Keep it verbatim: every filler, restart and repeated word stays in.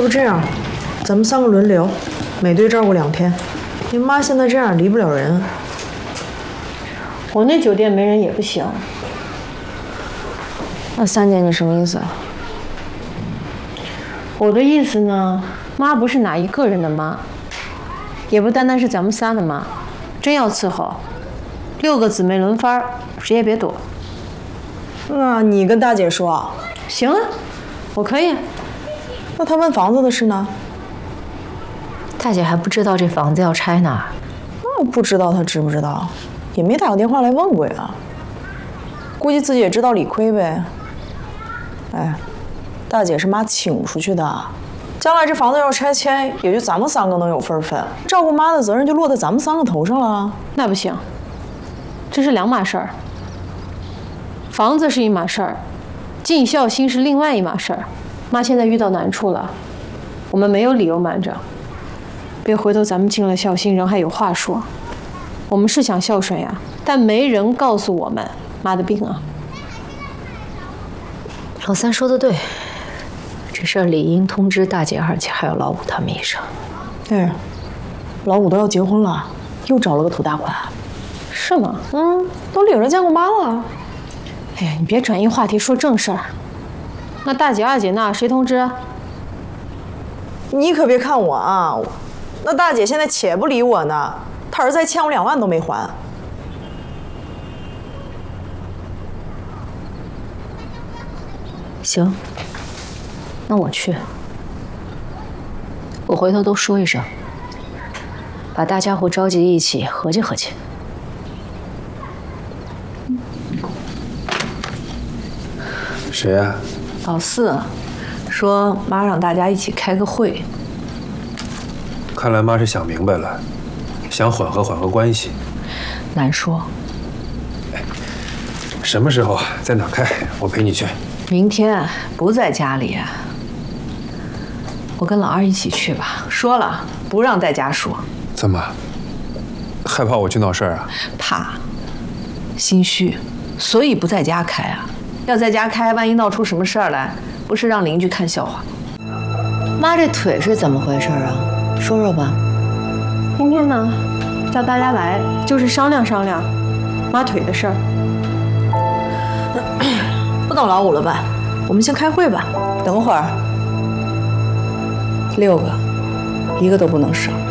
要不这样，咱们三个轮流，每队照顾两天。你妈现在这样离不了人。 我那酒店没人也不行。 那三姐你什么意思啊？ 我的意思呢，妈不是哪一个人的妈，也不单单是咱们仨的妈。真要伺候，六个姊妹轮番，谁也别躲。 那你跟大姐说。 行啊，我可以。 那她问房子的事呢？ 大姐还不知道这房子要拆呢。 那不知道她知不知道，也没打过电话来问过呀。估计自己也知道理亏呗。哎，大姐是妈请出去的，将来这房子要拆迁，也就咱们三个能有份分，照顾妈的责任就落在咱们三个头上了。 那不行，这是两码事儿。房子是一码事儿，尽孝心是另外一码事儿。妈现在遇到难处了，我们没有理由瞒着，别回头咱们尽了孝心，人还有话说。我们是想孝顺呀，但没人告诉我们妈的病啊。 老三说的对，这事儿理应通知大姐，而且还有老五他们一声。 哎，老五都要结婚了，又找了个土大款。 是吗？ 嗯，都领着见过妈了。 哎呀，你别转移话题，说正事儿。那大姐、二姐那谁通知？ 你可别看我啊，那大姐现在且不理我呢，她儿子还欠我两万都没还。 行，那我去，我回头都说一声，把大家伙召集一起合计合计。 谁呀？ 老四说妈让大家一起开个会。 看来妈是想明白了，想缓和缓和关系。 难说。 什么时候在哪开？我陪你去。 明天不在家里，我跟老二一起去吧。说了不让带家属。 怎么？害怕我去闹事儿啊？ 怕，心虚，所以不在家开啊。要在家开，万一闹出什么事儿来，不是让邻居看笑话。 妈这腿是怎么回事啊？说说吧。 今天呢，叫大家来就是商量商量妈腿的事儿。 不等老五了吧？我们先开会吧。 等会儿，六个，一个都不能少。